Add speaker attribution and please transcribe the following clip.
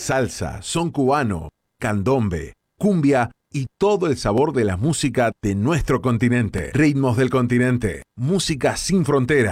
Speaker 1: salsa, son cubano, candombe, cumbia y todo el sabor de la música de nuestro continente. Ritmos del continente, música sin fronteras.